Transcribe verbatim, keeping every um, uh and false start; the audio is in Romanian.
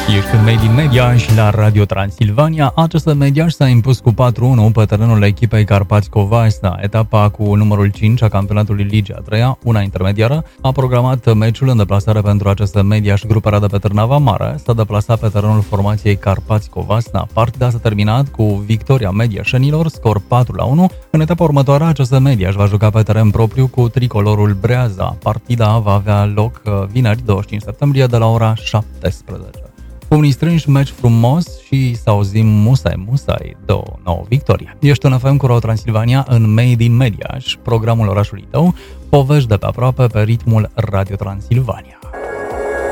Ești în Made in Media și la Radio Transilvania. A C S Mediaș s-a impus cu patru unu pe terenul echipei Carpați Covasna. Etapa cu numărul cinci a campionatului Ligii a treia, una intermediară, a programat meciul în deplasare pentru A C S Mediaș. Grupa de pe Târnava Mare s-a deplasat pe terenul formației Carpați Covasna. Partida s-a terminat cu victoria mediașenilor, scor patru la unu. În etapa următoare, A C S Mediaș va juca pe teren propriu cu tricolorul Breaza. Partida va avea loc vineri, douăzeci și cinci septembrie, de la ora șaptesprezece. Pumnii strânși, meci frumos și să auzim musai, musai, două nouă victorie. Ești în F M cu Radio Transilvania în Made in Mediaș, programul orașului tău, povești de pe aproape pe ritmul Radio Transilvania.